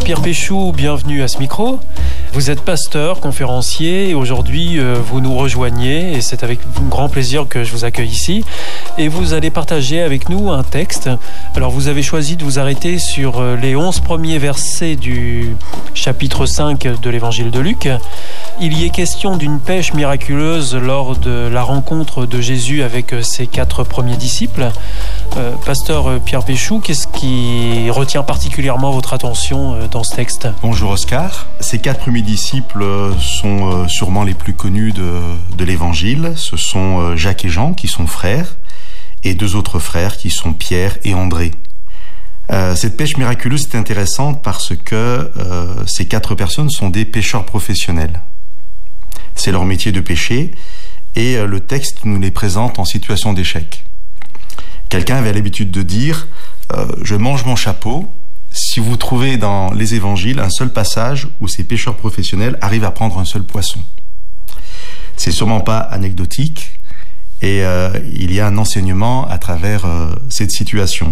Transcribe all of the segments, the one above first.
Pierre Péchou, bienvenue à ce micro. Vous êtes pasteur, conférencier et aujourd'hui vous nous rejoignez et c'est avec grand plaisir que je vous accueille ici. Et vous allez partager avec nous un texte. Alors vous avez choisi de vous arrêter sur les 11 premiers versets du chapitre 5 de l'évangile de Luc. Il y est question d'une pêche miraculeuse lors de la rencontre de Jésus avec ses 4 premiers disciples. Pasteur Pierre Péchou, qu'est-ce qui retient particulièrement votre attention dans ce texte ? Bonjour Oscar. Ces 4 premiers disciples sont sûrement les plus connus de l'évangile. Ce sont Jacques et Jean qui sont frères et 2 autres frères qui sont Pierre et André. Cette pêche miraculeuse est intéressante parce que ces 4 personnes sont des pêcheurs professionnels. C'est leur métier de pêcher et le texte nous les présente en situation d'échec. Quelqu'un avait l'habitude de dire « Je mange mon chapeau » si vous trouvez dans les évangiles un seul passage où ces pêcheurs professionnels arrivent à prendre un seul poisson. C'est sûrement pas anecdotique et il y a un enseignement à travers cette situation.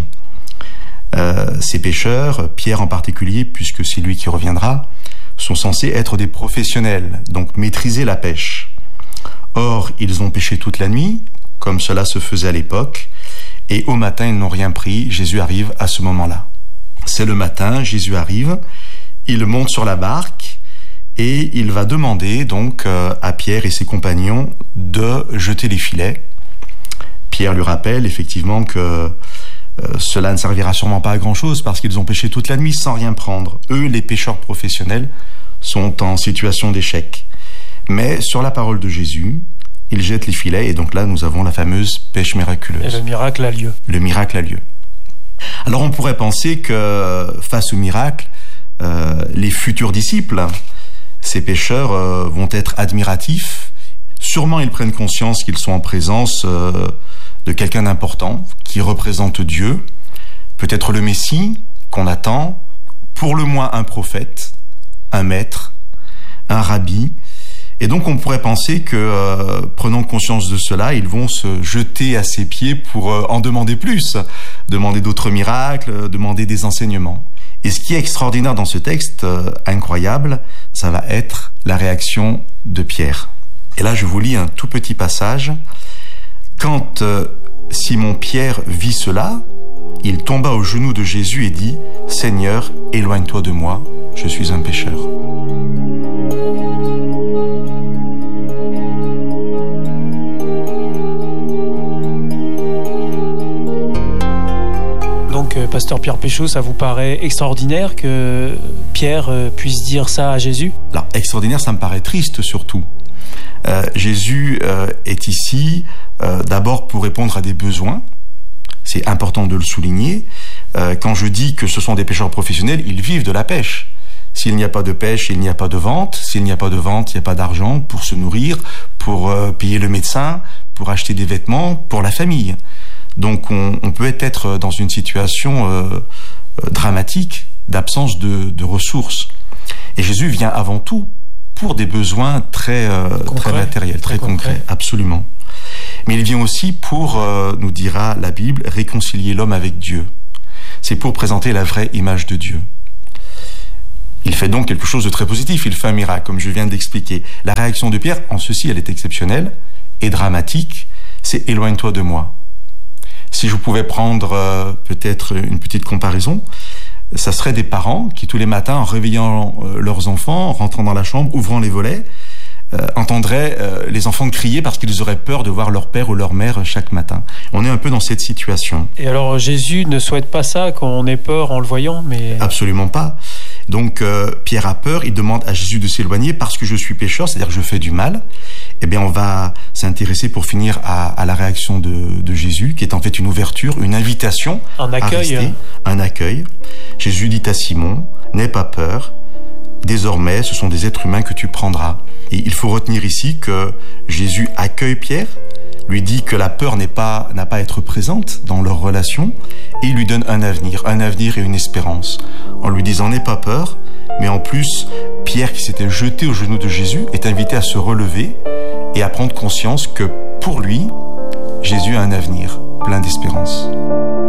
Ces pêcheurs, Pierre en particulier, puisque c'est lui qui reviendra, sont censés être des professionnels, donc maîtriser la pêche. Or, ils ont pêché toute la nuit, comme cela se faisait à l'époque, et au matin, ils n'ont rien pris. Jésus arrive à ce moment-là. C'est le matin, Jésus arrive, il monte sur la barque et il va demander donc à Pierre et ses compagnons de jeter les filets. Pierre lui rappelle effectivement que cela ne servira sûrement pas à grand-chose parce qu'ils ont pêché toute la nuit sans rien prendre. Eux, les pêcheurs professionnels, sont en situation d'échec. Mais sur la parole de Jésus, ils jettent les filets et donc là, nous avons la fameuse pêche miraculeuse. Et le miracle a lieu. Le miracle a lieu. Alors on pourrait penser que face au miracle, les futurs disciples, ces pêcheurs vont être admiratifs. Sûrement ils prennent conscience qu'ils sont en présence de quelqu'un d'important qui représente Dieu, peut-être le Messie qu'on attend, pour le moins un prophète, un maître, un rabbi. Et donc on pourrait penser que, prenant conscience de cela, ils vont se jeter à ses pieds pour en demander plus, demander d'autres miracles, demander des enseignements. Et ce qui est extraordinaire dans ce texte, incroyable, ça va être la réaction de Pierre. Et là je vous lis un tout petit passage. Quand Simon-Pierre vit cela, il tomba aux genoux de Jésus et dit « Seigneur, éloigne-toi de moi, je suis un pécheur. » Donc, pasteur Pierre Péchou, ça vous paraît extraordinaire que Pierre puisse dire ça à Jésus ? Alors, extraordinaire, ça me paraît triste surtout. Jésus est ici d'abord pour répondre à des besoins. C'est important de le souligner. Quand je dis que ce sont des pêcheurs professionnels, ils vivent de la pêche. S'il n'y a pas de pêche, il n'y a pas de vente. S'il n'y a pas de vente, il n'y a pas d'argent pour se nourrir, pour payer le médecin, pour acheter des vêtements, pour la famille. Donc on peut être dans une situation dramatique d'absence de ressources. Et Jésus vient avant tout pour des besoins très matériels, très concrets, absolument. Mais il vient aussi pour, nous dira la Bible, réconcilier l'homme avec Dieu. C'est pour présenter la vraie image de Dieu. Il fait donc quelque chose de très positif, il fait un miracle, comme je viens d'expliquer. La réaction de Pierre, en ceci, elle est exceptionnelle et dramatique, c'est « éloigne-toi de moi ». Si je pouvais prendre peut-être une petite comparaison, ça serait des parents qui tous les matins, en réveillant leurs enfants, en rentrant dans la chambre, ouvrant les volets, entendraient les enfants crier parce qu'ils auraient peur de voir leur père ou leur mère chaque matin. On est un peu dans cette situation. Et alors Jésus ne souhaite pas ça, qu'on ait peur en le voyant, mais... Absolument pas. Donc Pierre a peur, il demande à Jésus de s'éloigner parce que je suis pécheur, c'est-à-dire que je fais du mal. Eh bien on va s'intéresser pour finir à la réaction de Jésus, qui est en fait une ouverture, une invitation à rester, un accueil. Jésus dit à Simon, n'aie pas peur, désormais ce sont des êtres humains que tu prendras. Et il faut retenir ici que Jésus accueille Pierre, lui dit que la peur n'a pas à être présente dans leur relation, et il lui donne un avenir et une espérance, en lui disant n'aie pas peur, mais en plus, Pierre qui s'était jeté aux genoux de Jésus est invité à se relever et à prendre conscience que pour lui, Jésus a un avenir plein d'espérance.